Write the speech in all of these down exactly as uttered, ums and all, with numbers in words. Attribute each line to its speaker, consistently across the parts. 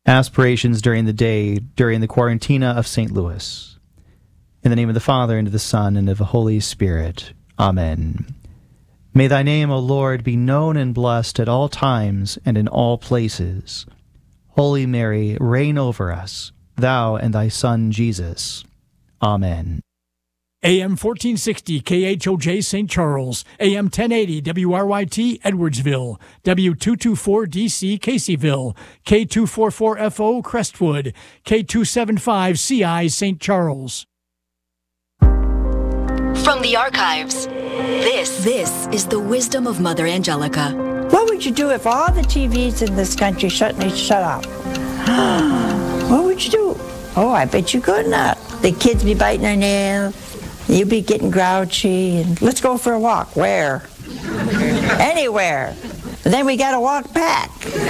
Speaker 1: Aspirations during the day, during the Quarantina of Saint Louis. In the name of the Father, and of the Son, and of the Holy Spirit. Amen. May thy name, O Lord, be known and blessed at all times and in all places. Holy Mary, reign over us, thou and thy Son Jesus. Amen.
Speaker 2: A M fourteen sixty K H O J Saint Charles, A M ten eighty W R Y T Edwardsville, W two twenty-four D C Caseyville, K two forty-four F O Crestwood, K two seventy-five C I Saint Charles.
Speaker 3: From the archives, this this is the wisdom of Mother Angelica.
Speaker 4: What would you do if all the T Vs in this country suddenly shut off? What would you do? Oh, I bet you could not. The kids be biting their nails. You'd be getting grouchy, and let's go for a walk. Where? Anywhere. And then we got to walk back.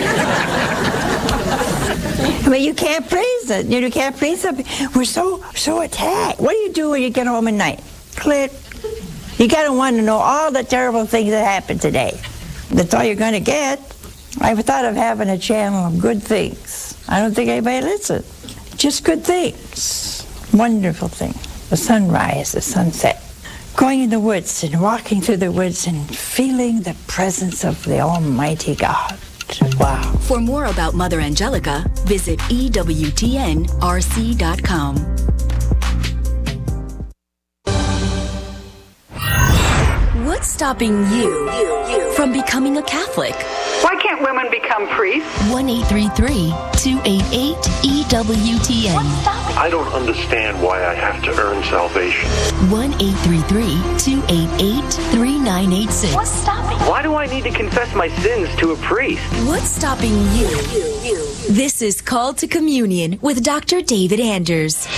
Speaker 4: I mean, you can't praise it. You can't praise it. We're so, so attacked. What do you do when you get home at night? Click. You got to want to know all the terrible things that happened today. That's all you're going to get. I thought of having a channel of good things. I don't think anybody listens. Just good things. Wonderful things. The sunrise, the sunset. Going in the woods and walking through the woods and feeling the presence of the Almighty God. Wow.
Speaker 3: For more about Mother Angelica, visit E W T N R C dot com. What's stopping you, you, you from becoming a Catholic?
Speaker 5: Why can't women become priests?
Speaker 3: one eight three three, two eight eight, E W T N.
Speaker 6: I don't understand why I have to earn salvation.
Speaker 3: one eight three three, two eight eight, three nine eight six.
Speaker 7: What's stopping?
Speaker 8: Why do I need to confess my sins to a priest?
Speaker 3: What's stopping you? you, you. This is Called to Communion with Doctor David Anders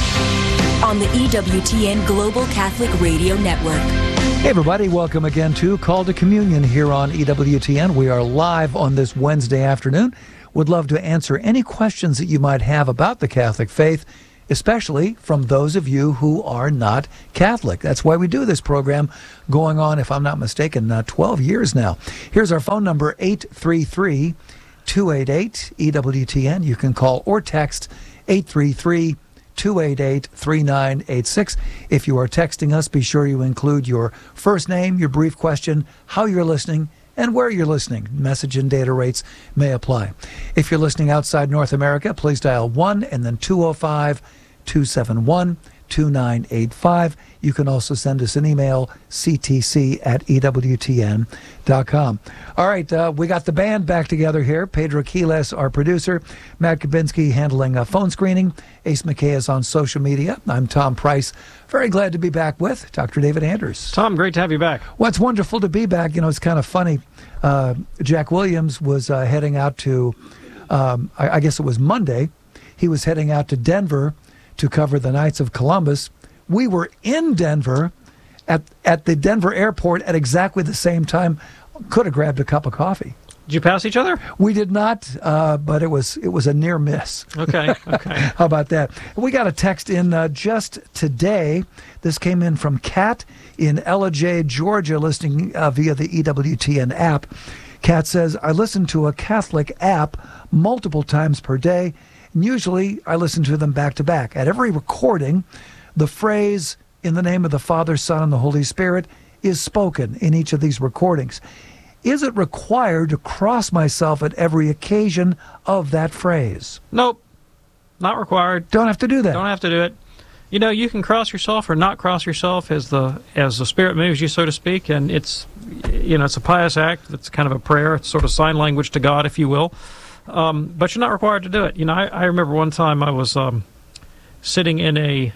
Speaker 3: on the E W T N Global Catholic Radio Network.
Speaker 9: Hey everybody, welcome again to Call to Communion here on E W T N. We are live on this Wednesday afternoon. Would love to answer any questions that you might have about the Catholic faith, especially from those of you who are not Catholic. That's why we do this program, going on, if I'm not mistaken, uh, twelve years now. Here's our phone number, eight three three, two eight eight, E W T N. You can call or text eight three three, two eight eight, three nine eight six. If you are texting us, be sure you include your first name, your brief question, how you're listening, and where you're listening. Message and data rates may apply. If you're listening outside North America, please dial one and then two oh five, two seven one, two nine eight five. You can also send us an email, c t c at e w t n dot com. All right, uh, we got the band back together here. Pedro Quiles, our producer. Matt Kabinski handling uh, phone screening. Ace McKay is on social media. I'm Tom Price. Very glad to be back with Doctor David Anders.
Speaker 10: Tom, great to have you back.
Speaker 9: Well, it's wonderful to be back. You know, it's kind of funny. Uh, Jack Williams was uh, heading out to, um, I, I guess it was Monday. He was heading out to Denver to cover the Knights of Columbus. We were in Denver at at the Denver airport at exactly the same time. Could have grabbed a cup of coffee.
Speaker 10: Did you pass each other?
Speaker 9: We did not, uh, but it was it was a near miss.
Speaker 10: Okay, okay.
Speaker 9: How about that? We got a text in uh, just today. This came in from Kat in Ellijay, Georgia, listening uh, via the E W T N app. Kat says, I listen to a Catholic app multiple times per day. Usually, I listen to them back to back. At every recording, the phrase, in the name of the Father, Son, and the Holy Spirit, is spoken in each of these recordings. Is it required to cross myself at every occasion of that phrase?
Speaker 10: Nope, not required.
Speaker 9: Don't have to do that.
Speaker 10: Don't have to do it. You know, you can cross yourself or not cross yourself as the as the Spirit moves you, so to speak, and it's, you know, it's a pious act. It's kind of a prayer. It's sort of sign language to God, if you will. Um, but you're not required to do it. You know, I, I remember one time I was um, sitting in a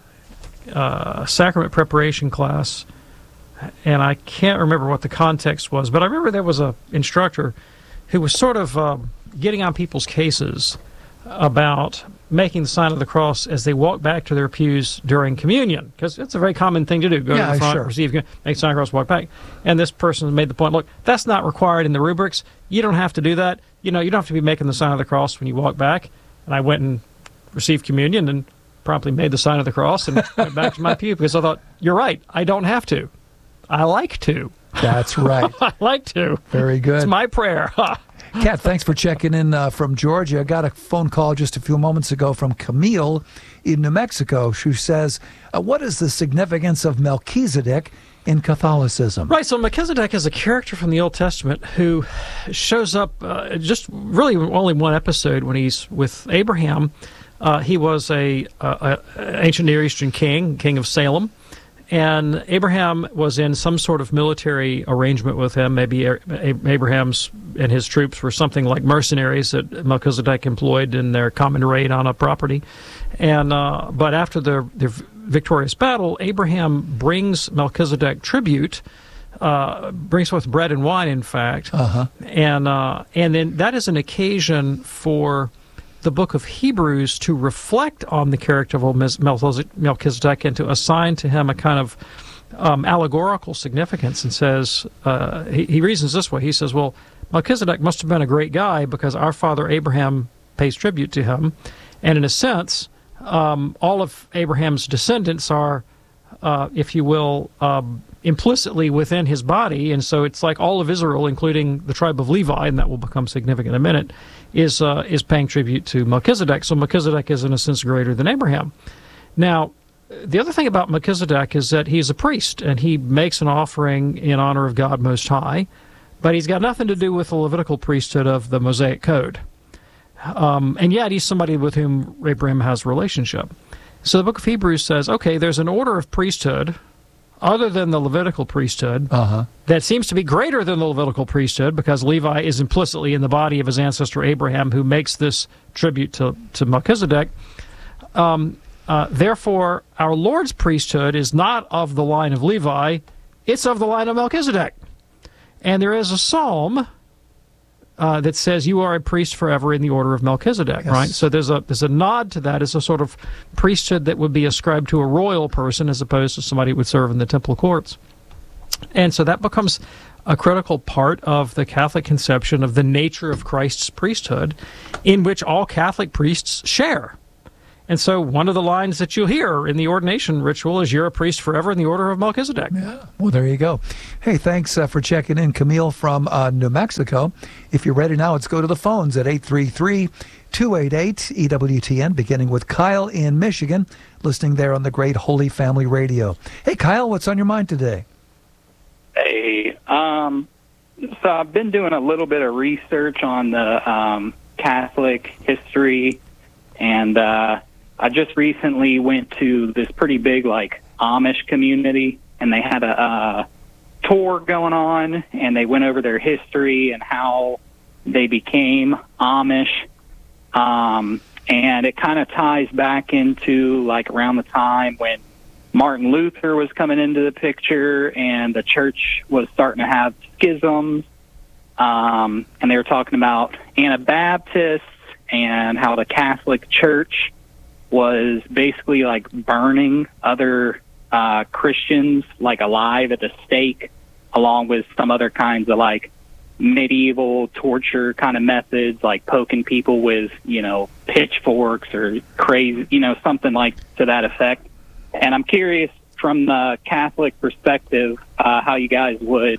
Speaker 10: uh, sacrament preparation class, and I can't remember what the context was, but I remember there was a instructor who was sort of uh, getting on people's cases about making the sign of the cross as they walk back to their pews during communion, because it's a very common thing to do. Go
Speaker 9: yeah,
Speaker 10: to the front,
Speaker 9: sure.
Speaker 10: receive, make the sign of the cross, walk back. And this person made the point, look, that's not required in the rubrics. You don't have to do that. You know, you don't have to be making the sign of the cross when you walk back. And I went and received communion and promptly made the sign of the cross and went back to my pew, because I thought, you're right, I don't have to. I like to.
Speaker 9: That's right.
Speaker 10: I like to.
Speaker 9: Very good.
Speaker 10: It's my prayer.
Speaker 9: Kat, thanks for checking in uh, from Georgia. I got a phone call just a few moments ago from Camille in New Mexico. She says, uh, what is the significance of Melchizedek in Catholicism?
Speaker 10: Right, so Melchizedek is a character from the Old Testament who shows up uh, just really only one episode when he's with Abraham. Uh, he was a, a, a ancient Near Eastern king, king of Salem. And Abraham was in some sort of military arrangement with him. Maybe Abraham's and his troops were something like mercenaries that Melchizedek employed in their common raid on a property. And uh, but after the, the victorious battle, Abraham brings Melchizedek tribute, uh, brings forth bread and wine, in fact.
Speaker 9: Uh-huh.
Speaker 10: And uh, and then that is an occasion for the book of Hebrews to reflect on the character of Melchizedek and to assign to him a kind of um, allegorical significance, and says, uh, he, he reasons this way. He says, well, Melchizedek must have been a great guy because our father Abraham pays tribute to him. And in a sense, um, all of Abraham's descendants are, uh, if you will, um, implicitly within his body. And so it's like all of Israel, including the tribe of Levi, and that will become significant in a minute, is uh, is paying tribute to Melchizedek. So Melchizedek is in a sense greater than Abraham. Now, the other thing about Melchizedek is that he's a priest, and he makes an offering in honor of God Most High, but he's got nothing to do with the Levitical priesthood of the Mosaic Code. Um, and yet he's somebody with whom Abraham has a relationship. So the book of Hebrews says, okay, there's an order of priesthood other than the Levitical priesthood,
Speaker 9: uh-huh.
Speaker 10: that seems to be greater than the Levitical priesthood because Levi is implicitly in the body of his ancestor Abraham, who makes this tribute to, to Melchizedek. Um, uh, therefore, our Lord's priesthood is not of the line of Levi, it's of the line of Melchizedek. And there is a psalm uh, that says, you are a priest forever in the order of Melchizedek,
Speaker 9: yes.
Speaker 10: right? So there's a there's a nod to that as a sort of priesthood that would be ascribed to a royal person as opposed to somebody who would serve in the temple courts. And so that becomes a critical part of the Catholic conception of the nature of Christ's priesthood, in which all Catholic priests share. And so one of the lines that you'll hear in the ordination ritual is, you're a priest forever in the order of Melchizedek.
Speaker 9: Yeah. Well, there you go. Hey, thanks uh, for checking in, Camille from uh, New Mexico. If you're ready now, let's go to the phones at eight three three, two eight eight, E W T N, beginning with Kyle in Michigan, listening there on the great Holy Family Radio. Hey, Kyle, what's on your mind today?
Speaker 7: Hey, um, so I've been doing a little bit of research on the um, Catholic history, and uh, I just recently went to this pretty big, like, Amish community, and they had a uh, tour going on, and they went over their history and how they became Amish, um, and it kind of ties back into, like, around the time when Martin Luther was coming into the picture, and the church was starting to have schisms, um, and they were talking about Anabaptists and how the Catholic Church was basically like burning other uh, Christians like alive at the stake, along with some other kinds of like medieval torture kind of methods, like poking people with, you know, pitchforks or crazy, you know, something like to that effect. And I'm curious from the Catholic perspective, uh, how you guys would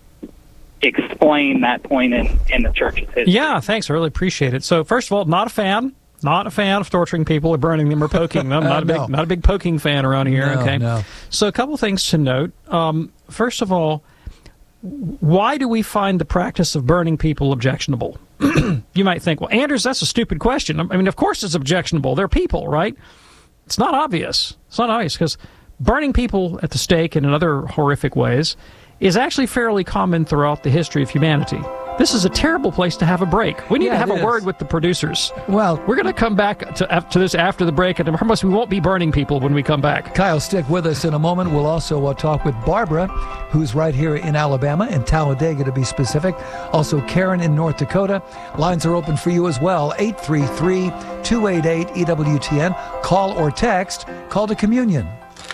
Speaker 7: explain that point in, in the church's history.
Speaker 10: Yeah, thanks. I really appreciate it. So first of all, not a fan. Not a fan of torturing people or burning them or poking them. Not a big,
Speaker 9: no.
Speaker 10: not a big poking fan around here.
Speaker 9: No,
Speaker 10: okay.
Speaker 9: No.
Speaker 10: So a couple things to note. Um, first of all, why do we find the practice of burning people objectionable? You might think, well, Anders, that's a stupid question. I mean, of course it's objectionable. They're people, right? It's not obvious. It's not obvious because burning people at the stake and in other horrific ways is actually fairly common throughout the history of humanity. This is a terrible place to have a break. We need
Speaker 9: yeah,
Speaker 10: to have a
Speaker 9: is.
Speaker 10: word with the producers.
Speaker 9: Well,
Speaker 10: we're going to come back to, to this after the break, and I promise we won't be burning people when we come back.
Speaker 9: Kyle, stick with us in a moment. We'll also uh, talk with Barbara, who's right here in Alabama, in Talladega to be specific. Also, Karen in North Dakota. Lines are open for you as well. eight three three, two eight eight, E W T N. Call or text. Call to communion.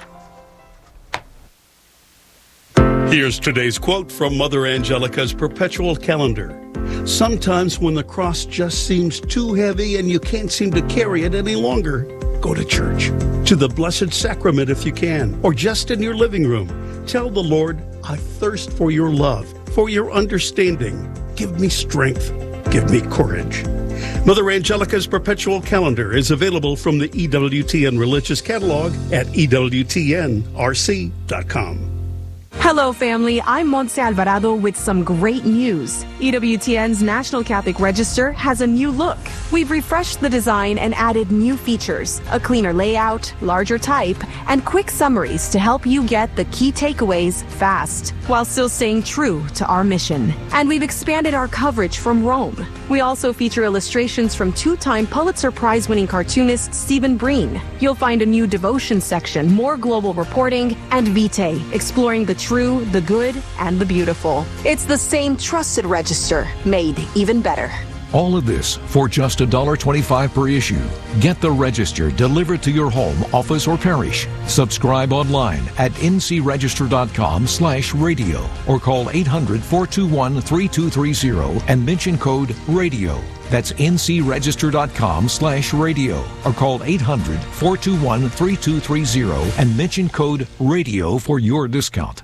Speaker 11: Here's today's quote from Mother Angelica's Perpetual Calendar. Sometimes when the cross just seems too heavy and you can't seem to carry it any longer, go to church, to the Blessed Sacrament if you can, or just in your living room. Tell the Lord, I thirst for your love, for your understanding. Give me strength. give me courage. Mother Angelica's Perpetual Calendar is available from the E W T N Religious Catalog at E W T N R C dot com.
Speaker 12: Hello, family. I'm Montse Alvarado with some great news. E W T N's National Catholic Register has a new look. We've refreshed the design and added new features, a cleaner layout, larger type, and quick summaries to help you get the key takeaways fast, while still staying true to our mission. And we've expanded our coverage from Rome. We also feature illustrations from two-time Pulitzer Prize-winning cartoonist Stephen Breen. You'll find a new devotion section, more global reporting, and Vitae, exploring the true, the good, and the beautiful. It's the same trusted register, made even better.
Speaker 13: All of this for just one dollar twenty-five per issue. Get the Register delivered to your home, office, or parish. Subscribe online at n c register dot com slash radio or call eight hundred, four two one, three two three zero and mention code RADIO. That's n c register dot com slash radio or call eight hundred, four two one, three two three zero and mention code RADIO for your discount.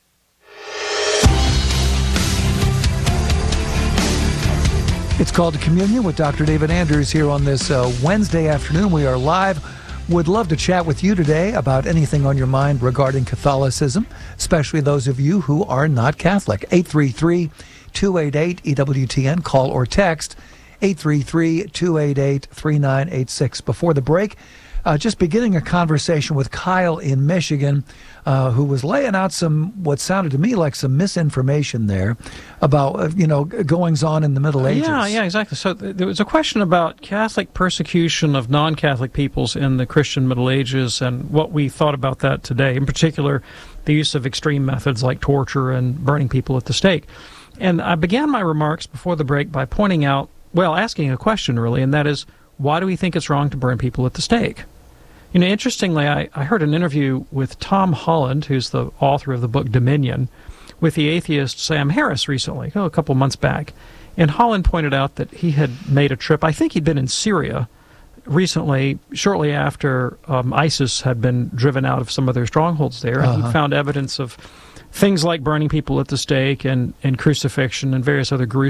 Speaker 9: It's Called to Communion with Doctor David Anders here on this uh, Wednesday afternoon. We are live. Would love to chat with you today about anything on your mind regarding Catholicism, especially those of you who are not Catholic. eight three three, two eight eight, E W T N. Call or text eight three three, two eight eight, three nine eight six. Before the break, uh, just beginning a conversation with Kyle in Michigan, uh, who was laying out some, what sounded to me like some misinformation there about, uh, you know, goings-on in the Middle Ages.
Speaker 10: Yeah, yeah, exactly. So th- there was a question about Catholic persecution of non-Catholic peoples in the Christian Middle Ages and what we thought about that today, in particular, the use of extreme methods like torture and burning people at the stake. And I began my remarks before the break by pointing out, well, asking a question, really, and that is, why do we think it's wrong to burn people at the stake? You know, interestingly, I, I heard an interview with Tom Holland, who's the author of the book Dominion, with the atheist Sam Harris recently, oh, a couple months back. And Holland pointed out that he had made a trip, I think he'd been in Syria recently, shortly after um, ISIS had been driven out of some of their strongholds there, and uh-huh. he found evidence of things like burning people at the stake and, and crucifixion and various other gruesome